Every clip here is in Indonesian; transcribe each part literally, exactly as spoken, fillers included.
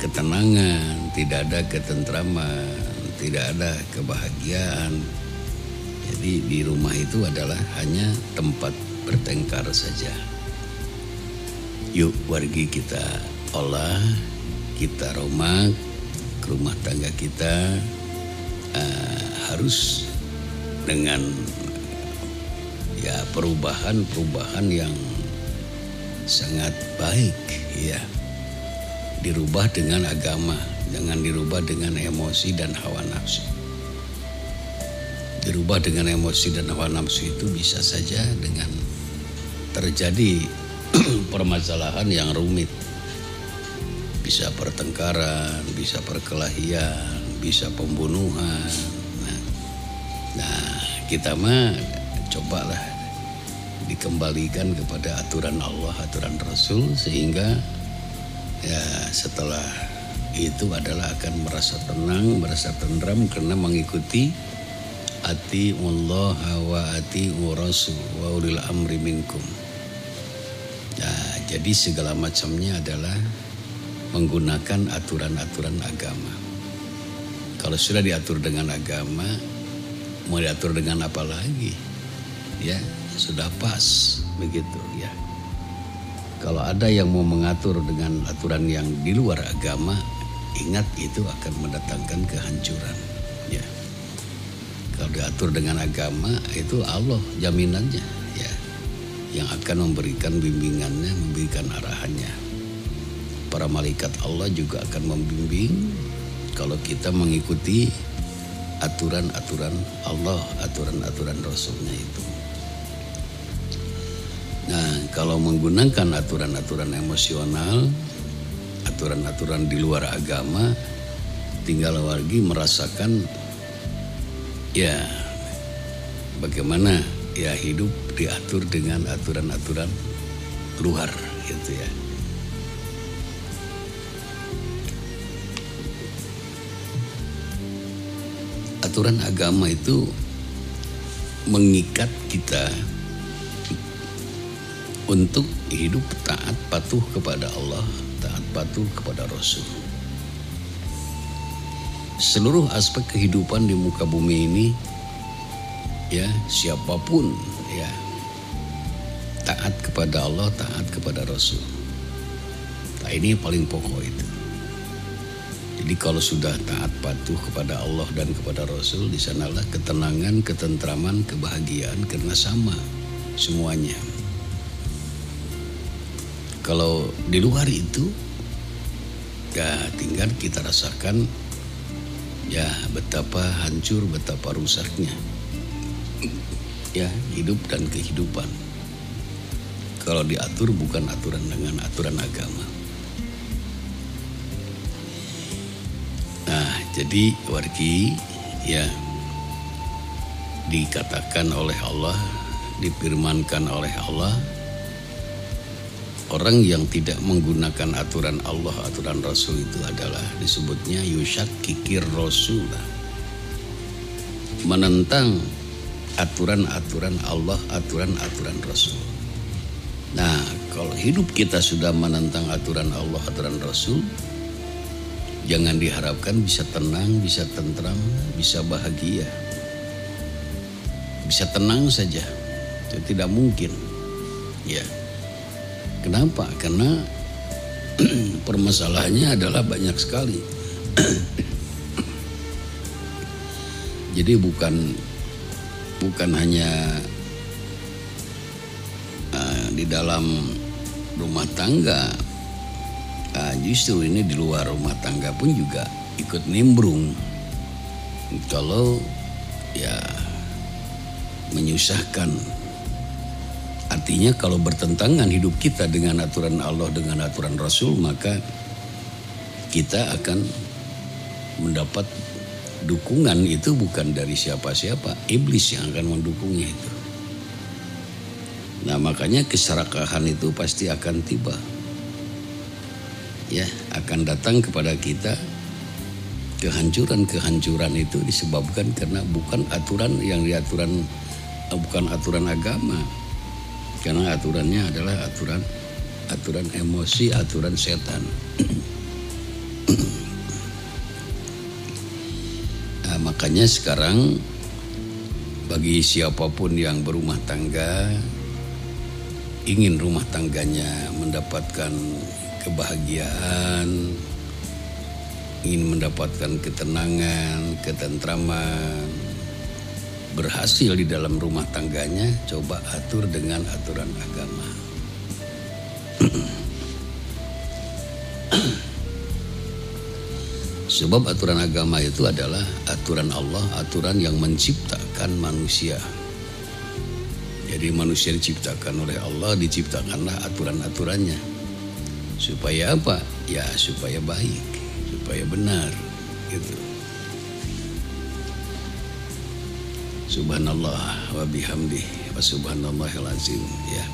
ketenangan, tidak ada ketentraman, tidak ada kebahagiaan. Jadi di rumah itu adalah hanya tempat bertengkar saja. Yuk wargi kita olah, kita romak rumah tangga kita uh, harus dengan ya perubahan-perubahan yang sangat baik ya. Dirubah dengan agama, jangan dirubah dengan emosi dan hawa nafsu. Dirubah dengan emosi dan hawa nafsu itu bisa saja dengan terjadi permasalahan yang rumit. Bisa pertengkaran, bisa perkelahian, bisa pembunuhan. Nah, nah kita mah cobalah dikembalikan kepada aturan Allah, aturan Rasul, sehingga ya setelah itu adalah akan merasa tenang, merasa tentram karena mengikuti atiullah wa atiur rasul wa ulil amri minkum. Nah, jadi segala macamnya adalah menggunakan aturan-aturan agama. Kalau sudah diatur dengan agama, mau diatur dengan apa lagi? Ya, sudah pas begitu ya. Kalau ada yang mau mengatur dengan aturan yang di luar agama, ingat itu akan mendatangkan kehancuran. Ya. Kalau diatur dengan agama, itu Allah jaminannya, ya, yang akan memberikan bimbingannya, memberikan arahannya. Para malaikat Allah juga akan membimbing kalau kita mengikuti aturan-aturan Allah, aturan-aturan Rasulnya itu. Nah, kalau menggunakan aturan-aturan emosional, aturan-aturan di luar agama, tinggal lagi merasakan ya bagaimana ya hidup diatur dengan aturan-aturan luar gitu ya. Aturan agama itu mengikat kita untuk hidup taat patuh kepada Allah, taat patuh kepada Rasul. Seluruh aspek kehidupan di muka bumi ini, ya siapapun ya taat kepada Allah, taat kepada Rasul. Nah, ini paling pokok itu. Jadi kalau sudah taat patuh kepada Allah dan kepada Rasul, di sanalah ketenangan, ketentraman, kebahagiaan karena sama semuanya. Kalau di luar itu, ya tinggal kita rasakan ya betapa hancur, betapa rusaknya ya hidup dan kehidupan. Kalau diatur bukan aturan dengan aturan agama. Nah, jadi wargi ya dikatakan oleh Allah, difirmankan oleh Allah, orang yang tidak menggunakan aturan Allah, aturan Rasul itu adalah disebutnya yusyakikir Rasul, menentang aturan-aturan Allah, aturan-aturan Rasul. Nah, kalau hidup kita sudah menentang aturan Allah, aturan Rasul, jangan diharapkan bisa tenang, bisa tentram, bisa bahagia. Bisa tenang saja, itu tidak mungkin. Ya. Kenapa? Karena permasalahannya adalah banyak sekali. Jadi bukan bukan hanya uh, di dalam rumah tangga, uh, justru ini di luar rumah tangga pun juga ikut nimbrung. Kalau ya menyusahkan. Artinya kalau bertentangan hidup kita dengan aturan Allah, dengan aturan Rasul, maka kita akan mendapat dukungan itu bukan dari siapa-siapa, iblis yang akan mendukungnya itu. Nah, makanya keserakahan itu pasti akan tiba. Ya, akan datang kepada kita kehancuran-kehancuran itu disebabkan karena bukan aturan yang diaturan, bukan aturan agama. Karena aturannya adalah aturan aturan emosi, aturan setan. Nah, makanya sekarang bagi siapapun yang berumah tangga, ingin rumah tangganya mendapatkan kebahagiaan, ingin mendapatkan ketenangan, ketentraman, berhasil di dalam rumah tangganya, coba atur dengan aturan agama. Sebab aturan agama itu adalah aturan Allah, aturan yang menciptakan manusia. Jadi manusia diciptakan oleh Allah, diciptakanlah aturan-aturannya. Supaya apa? Ya supaya baik, supaya benar gitu. Subhanallah wa bihamdih wa subhanallahil azim ya.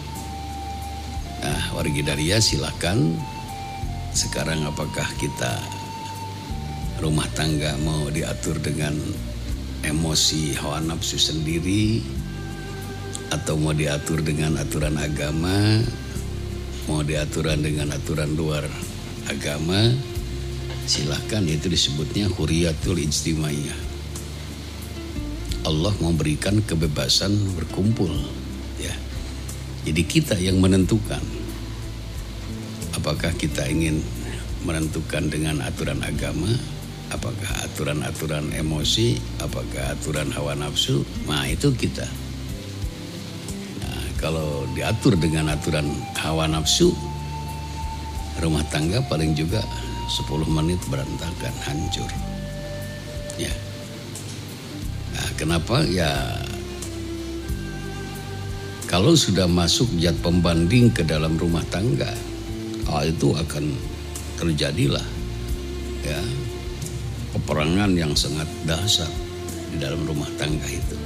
Nah, wargi Daria silakan. Sekarang apakah kita rumah tangga mau diatur dengan emosi hawa nafsu sendiri, atau mau diatur dengan aturan agama, mau diaturan dengan aturan luar agama? Silahkan, itu disebutnya huriyatul ijtimaiyah. Allah memberikan kebebasan berkumpul ya. Jadi kita yang menentukan apakah kita ingin menentukan dengan aturan agama, apakah aturan-aturan emosi, apakah aturan hawa nafsu. Nah itu kita. Nah, kalau diatur dengan aturan hawa nafsu, rumah tangga paling juga sepuluh menit berantakan, hancur ya. Nah, kenapa? Ya kalau sudah masuk zat pembanding ke dalam rumah tangga, hal itu akan terjadilah ya peperangan yang sangat dahsyat di dalam rumah tangga itu.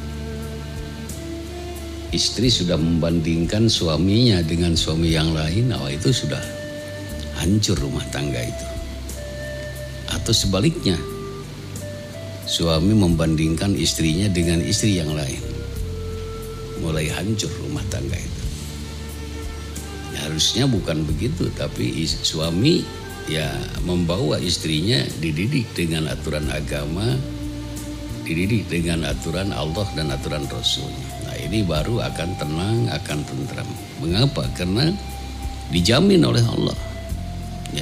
Istri sudah membandingkan suaminya dengan suami yang lain, oh itu sudah hancur rumah tangga itu. Atau sebaliknya, suami membandingkan istrinya dengan istri yang lain, mulai hancur rumah tangga itu. Ya, harusnya bukan begitu, tapi suami ya membawa istrinya dididik dengan aturan agama, dididik dengan aturan Allah dan aturan Rasulnya. Nah ini baru akan tenang, akan tentram. Mengapa? Karena dijamin oleh Allah ya.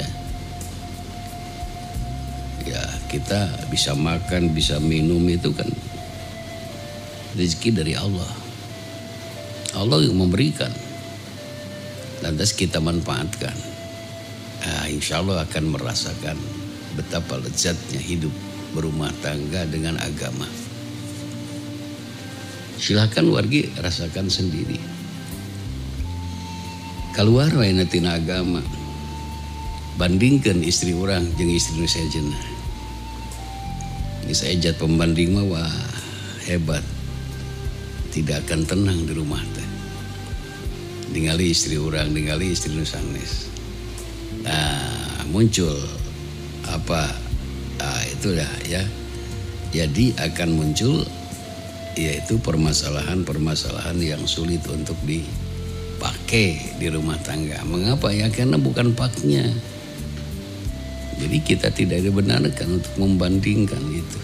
Ya kita bisa makan, bisa minum, itu kan rezeki dari Allah. Allah yang memberikan, lantas kita manfaatkan. Nah, insya Allah akan merasakan betapa lezatnya hidup berumah tangga dengan agama. Silakan wargi rasakan sendiri. Keluar wae tina agama, bandingkan istri orang jeung istri nu sejenna. Ini saya jat pembanding mah wah hebat, tidak akan tenang di rumah teh. Ningali istri orang, ningali istri nu sanes. Nah, muncul apa? Nah, itu dah ya. Jadi akan muncul yaitu permasalahan-permasalahan yang sulit untuk dipakai di rumah tangga. Mengapa ya? Karena bukan paknya. Jadi kita tidak dibenarkan untuk membandingkan itu.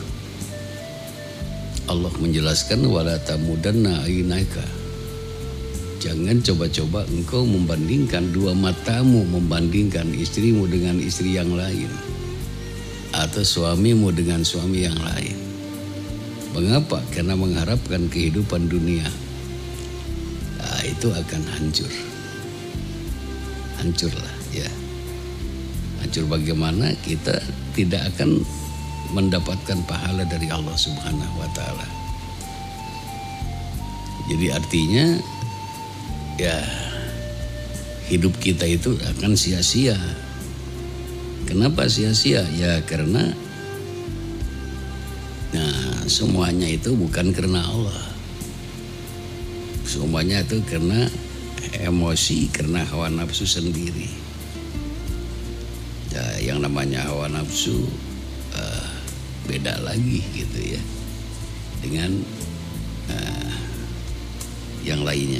Allah menjelaskan wala tamudanna ainaika. Jangan coba-coba engkau membandingkan dua matamu, membandingkan istrimu dengan istri yang lain, atau suamimu dengan suami yang lain. Mengapa? Karena mengharapkan kehidupan dunia. Nah, itu akan hancur. Hancurlah ya. Hancur bagaimana? Kita tidak akan mendapatkan pahala dari Allah Subhanahu wa taala. Jadi artinya ya hidup kita itu akan sia-sia. Kenapa sia-sia? Ya karena nah semuanya itu bukan karena Allah. Semuanya itu karena emosi, karena hawa nafsu sendiri. Ya yang namanya hawa nafsu uh, beda lagi gitu ya dengan uh, yang lainnya.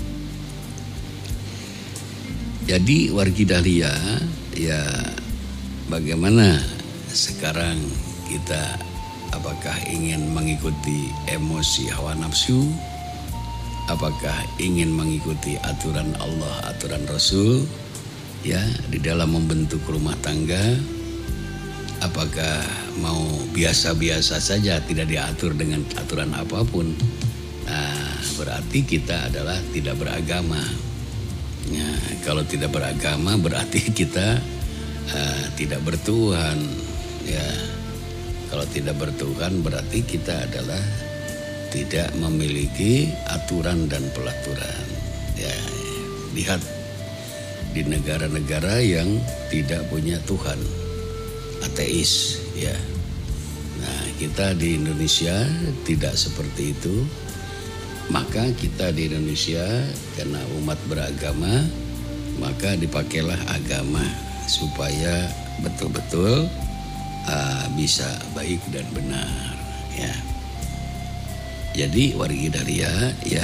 Jadi wargi Dahlia ya bagaimana sekarang kita Apakah ingin mengikuti emosi hawa nafsu? Apakah ingin mengikuti aturan Allah, aturan Rasul? Ya, di dalam membentuk rumah tangga. Apakah mau biasa-biasa saja, tidak diatur dengan aturan apapun? Nah, berarti kita adalah tidak beragama. Ya, kalau tidak beragama berarti kita uh, tidak bertuhan. Ya, kalau tidak bertuhan berarti kita adalah tidak memiliki aturan dan pelaturan. Ya, lihat di negara-negara yang tidak punya Tuhan, ateis, ya. Nah, kita di Indonesia tidak seperti itu. Maka kita di Indonesia karena umat beragama, maka dipakailah agama supaya betul-betul uh, bisa baik dan benar, ya. Jadi wargi Daria, ya,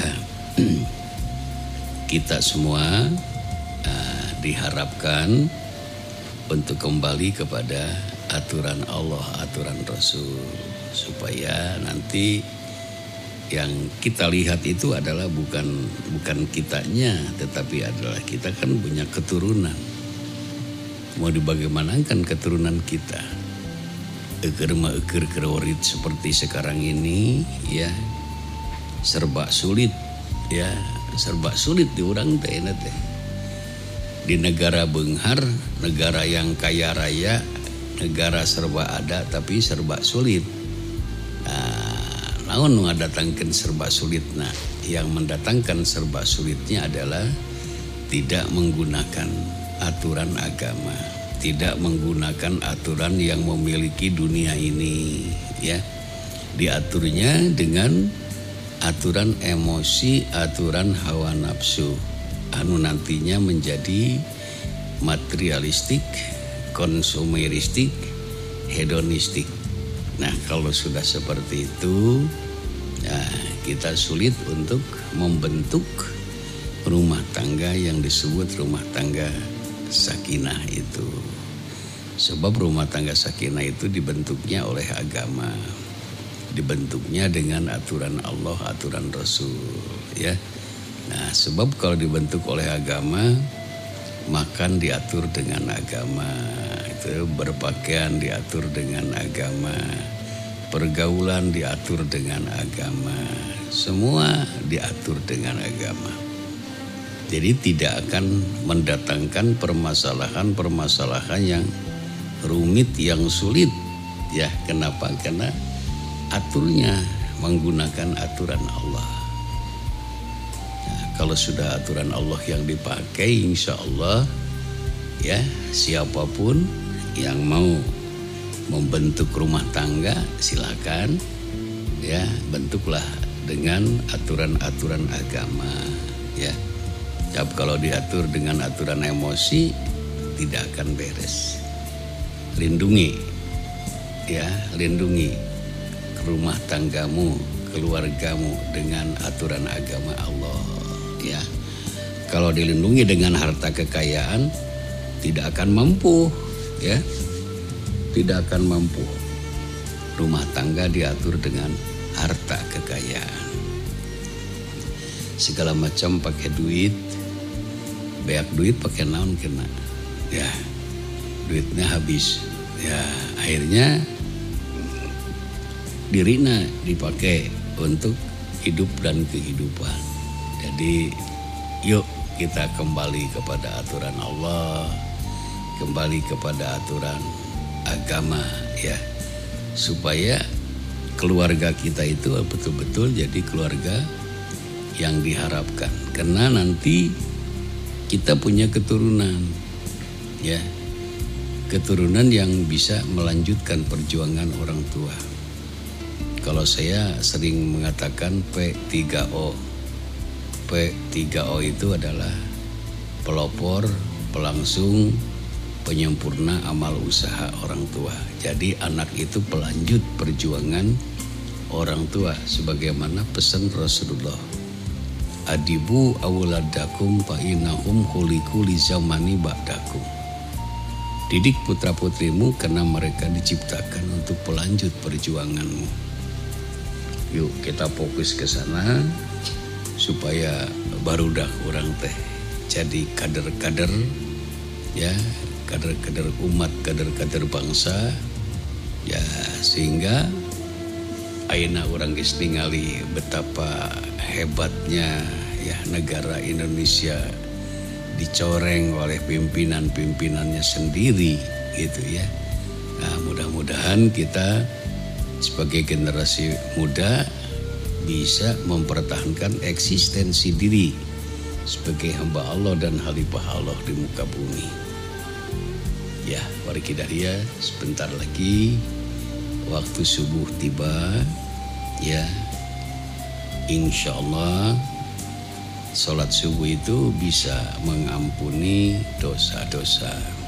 kita semua uh, diharapkan untuk kembali kepada aturan Allah, aturan Rasul, supaya nanti yang kita lihat itu adalah bukan bukan kitanya, tetapi adalah kita kan punya keturunan. Mau dibagaimanakan keturunan kita? Eker ma eker kerorit seperti sekarang ini, ya. Serba sulit, ya, serba sulit diurang teh teh. Di negara benghar, negara yang kaya raya, negara serba ada tapi serba sulit. Nah, naon mendatangkan serba sulit? Nah, yang mendatangkan serba sulitnya adalah tidak menggunakan aturan agama, tidak menggunakan aturan yang memiliki dunia ini, ya. Diaturnya dengan aturan emosi, aturan hawa nafsu, anu nantinya menjadi materialistik, konsumeristik, hedonistik. Nah, kalau sudah seperti itu, nah, kita sulit untuk membentuk rumah tangga yang disebut rumah tangga sakinah itu. Sebab rumah tangga sakinah itu dibentuknya oleh agama, dibentuknya dengan aturan Allah, aturan Rasul, ya. Nah, sebab kalau dibentuk oleh agama, makan diatur dengan agama, itu berpakaian diatur dengan agama, pergaulan diatur dengan agama, semua diatur dengan agama. Jadi tidak akan mendatangkan permasalahan-permasalahan yang rumit, yang sulit, ya. Kenapa? Karena aturnya menggunakan aturan Allah. Nah, kalau sudah aturan Allah yang dipakai, insya Allah, ya, siapapun yang mau membentuk rumah tangga silakan, ya, bentuklah dengan aturan-aturan agama, ya. Tapi kalau diatur dengan aturan emosi tidak akan beres. Lindungi, ya, lindungi rumah tanggamu, keluargamu dengan aturan agama Allah, ya. Kalau dilindungi dengan harta kekayaan tidak akan mampu, ya. Tidak akan mampu. Rumah tangga diatur dengan harta kekayaan. Segala macam pakai duit, banyak duit pakai naon kena, ya. Duitnya habis, ya. Akhirnya dirina dipakai untuk hidup dan kehidupan. Jadi yuk kita kembali kepada aturan Allah, kembali kepada aturan agama, ya, supaya keluarga kita itu betul-betul jadi keluarga yang diharapkan. Karena nanti kita punya keturunan, ya, keturunan yang bisa melanjutkan perjuangan orang tua. Kalau saya sering mengatakan P tiga O. P tiga O itu adalah pelopor, pelangsung, penyempurna amal usaha orang tua. Jadi anak itu pelanjut perjuangan orang tua sebagaimana pesan Rasulullah. Adibu awladakum fa innahum khuliqu li zamani ba'dakum. Didik putra-putrimu karena mereka diciptakan untuk pelanjut perjuanganmu. Yuk kita fokus ke sana supaya barudak orang teh jadi kader-kader ya, kader-kader umat, kader-kader bangsa ya, sehingga ayeuna urang geus ningali betapa hebatnya ya negara Indonesia dicoreng oleh pimpinan-pimpinannya sendiri gitu ya. Nah, mudah-mudahan kita sebagai generasi muda bisa mempertahankan eksistensi diri sebagai hamba Allah dan khalifah Allah di muka bumi. Ya, wargi dahlia, sebentar lagi waktu subuh tiba ya. Insya Allah sholat subuh itu bisa mengampuni dosa-dosa.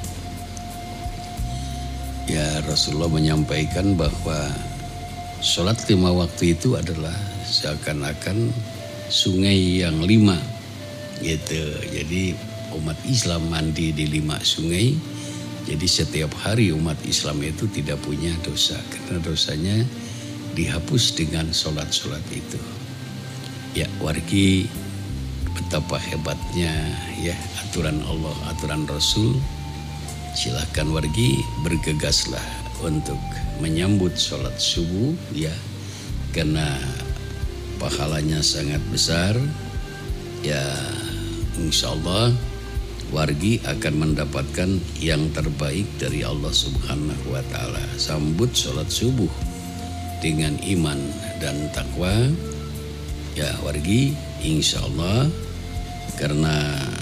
Ya, Rasulullah menyampaikan bahwa sholat lima waktu itu adalah seakan-akan sungai yang lima gitu. Jadi umat Islam mandi di lima sungai. Jadi setiap hari umat Islam itu tidak punya dosa karena dosanya dihapus dengan sholat-sholat itu. Ya, wargi, betapa hebatnya ya aturan Allah, aturan Rasul. Silahkan wargi bergegaslah untuk menyambut sholat subuh ya, karena pahalanya sangat besar ya. Insya Allah wargi akan mendapatkan yang terbaik dari Allah Subhanahu wa Ta'ala. Sambut sholat subuh dengan iman dan takwa ya wargi, insya Allah. Karena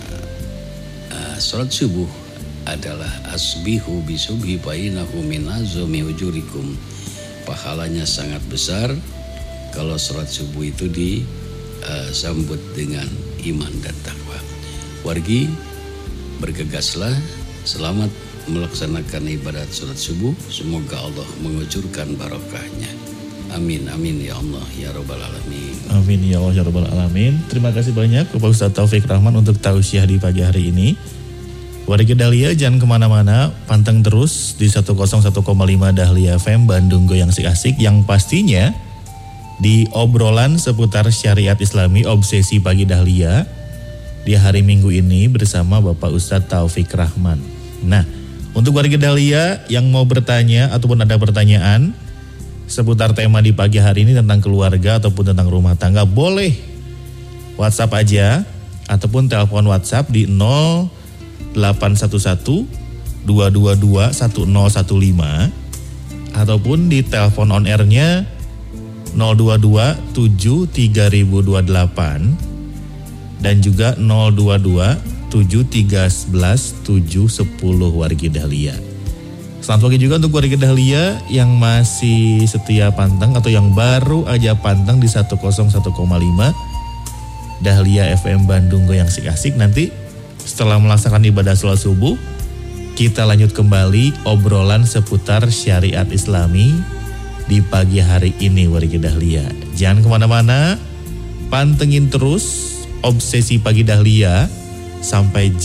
uh, sholat subuh adalah asbihu bisubhi bainahu min azumi ujurikum. Pahalanya sangat besar kalau sholat subuh itu disambut uh, dengan iman dan takwa. Wargi, bergegaslah, selamat melaksanakan ibadat sholat subuh. Semoga Allah mengucurkan barokahnya. Amin, amin ya Allah, ya Rabbal Alamin. Amin ya Allah, ya Rabbal Alamin. Terima kasih banyak kepada Ustaz Taufik Rahman untuk tausiah di pagi hari ini. Warga Dahlia jangan kemana-mana, panteng terus di seratus satu koma lima Dahlia F M Bandung Goyang Asik-Asik, yang pastinya di obrolan seputar syariat Islami Obsesi Pagi Dahlia di hari Minggu ini bersama Bapak Ustaz Taufik Rahman. Nah, untuk warga Dahlia yang mau bertanya ataupun ada pertanyaan seputar tema di pagi hari ini tentang keluarga ataupun tentang rumah tangga, boleh WhatsApp aja ataupun telepon WhatsApp di nol delapan satu satu dua dua dua satu nol satu lima ataupun di telepon on airnya nol dua dua tujuh tiga nol dua delapan dan juga nol dua dua tujuh tiga satu tujuh sepuluh wargi Dahlia. Selamat pagi juga untuk warga Dahlia yang masih setia pantang atau yang baru aja pantang di seratus satu koma lima Dahlia F M Bandung Goyang Asik-Asik. Nanti setelah melaksanakan ibadah sholat subuh, kita lanjut kembali obrolan seputar syariat Islami di pagi hari ini warga Dahlia. Jangan kemana-mana, pantengin terus Obsesi Pagi Dahlia sampai